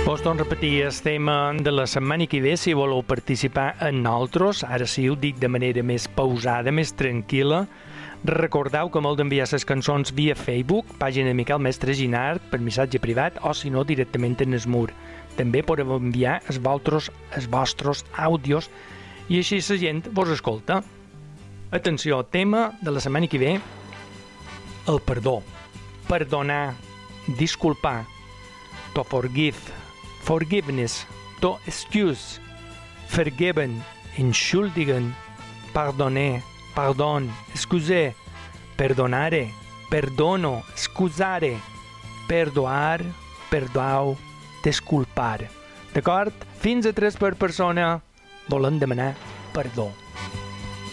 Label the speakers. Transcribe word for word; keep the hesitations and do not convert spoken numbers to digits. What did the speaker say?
Speaker 1: Us torno a repetir el tema de la setmana que ve, si voleu participar en nosaltres. Ara sí, ho dic de manera més pausada, més tranquil·la. Recordeu que m'heu d'enviar les cançons via Facebook, pàgina de Miquel Mestre Ginart, per missatge privat, o si no, directament en el mur. També podeu enviar els vostres, els vostres àudios i així la gent vos escolta. Atenció, tema de la setmana que ve, el perdó. Perdonar, disculpar, to forgive, forgiveness, to excuse, vergeben, entschuldigen, pardoner, pardon, excusez, perdonare, perdono, scusare, perdoar, perdoau, disculpar. D'acord? Fins a tres per persona volem demanar perdó.